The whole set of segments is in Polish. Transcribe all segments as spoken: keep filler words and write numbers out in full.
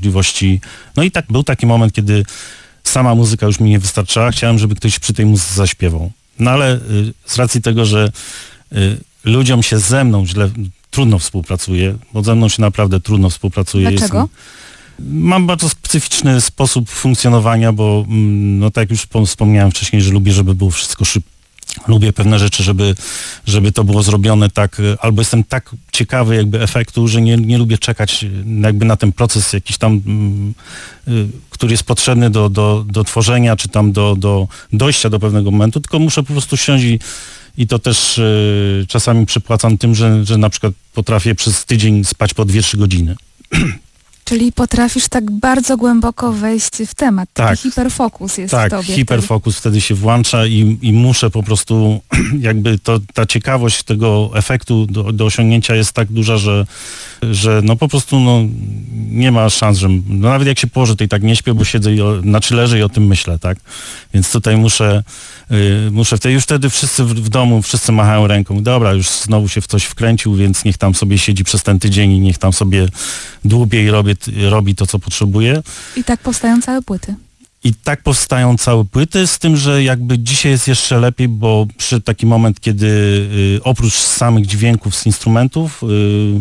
możliwości. No i tak był taki moment, kiedy sama muzyka już mi nie wystarczała, chciałem, żeby ktoś przy tej muzyce zaśpiewał. No ale y, z racji tego, że y, ludziom się ze mną źle, trudno współpracuje, bo ze mną się naprawdę trudno współpracuje. Dlaczego? Jestem, mam bardzo specyficzny sposób funkcjonowania, bo mm, no tak jak już wspomniałem wcześniej, że lubię, żeby było wszystko szybko. Lubię pewne rzeczy, żeby, żeby to było zrobione tak, albo jestem tak ciekawy jakby efektu, że nie, nie lubię czekać jakby na ten proces jakiś tam, y, który jest potrzebny do, do, do tworzenia, czy tam do, do dojścia do pewnego momentu, tylko muszę po prostu siąść i, i to też y, czasami przypłacam tym, że, że na przykład potrafię przez tydzień spać po dwie trzy godziny. Czyli potrafisz tak bardzo głęboko wejść w temat. Taki Tak, hiperfokus jest tak, w tobie. Tak, hiperfokus wtedy. wtedy się włącza i, i muszę po prostu, jakby to, ta ciekawość tego efektu do, do osiągnięcia jest tak duża, że, że no po prostu no, nie ma szans, że no nawet jak się położę, to i tak nie śpię, bo siedzę i o, znaczy leżę i o tym myślę, tak? Więc tutaj muszę, y, muszę wtedy, już wtedy wszyscy w, w domu, wszyscy machają ręką. Dobra, już znowu się w coś wkręcił, więc niech tam sobie siedzi przez ten tydzień i niech tam sobie dłubie i robi, robi to, co potrzebuje. I tak powstają całe płyty. I tak powstają całe płyty, z tym, że jakby dzisiaj jest jeszcze lepiej, bo przy taki moment, kiedy y, oprócz samych dźwięków z instrumentów y, y,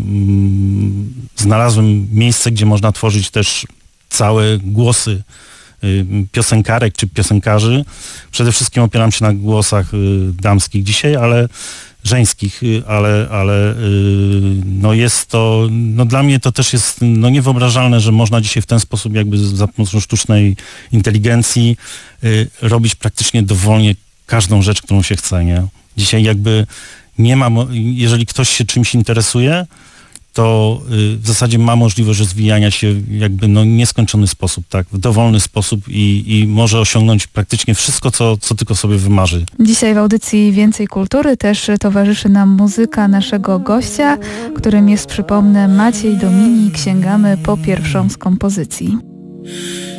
znalazłem miejsce, gdzie można tworzyć też całe głosy y, piosenkarek czy piosenkarzy. Przede wszystkim opieram się na głosach y, damskich dzisiaj, ale żeńskich, ale, ale no jest to, no dla mnie to też jest no niewyobrażalne, że można dzisiaj w ten sposób jakby za pomocą sztucznej inteligencji robić praktycznie dowolnie każdą rzecz, którą się chce, nie? Dzisiaj jakby nie ma, jeżeli ktoś się czymś interesuje, to w zasadzie ma możliwość rozwijania się jakby no nieskończony sposób, tak, w dowolny sposób i, i może osiągnąć praktycznie wszystko, co, co tylko sobie wymarzy. Dzisiaj w audycji Więcej Kultury też towarzyszy nam muzyka naszego gościa, którym jest, przypomnę, Maciej Dominik. Sięgamy po pierwszą z kompozycji.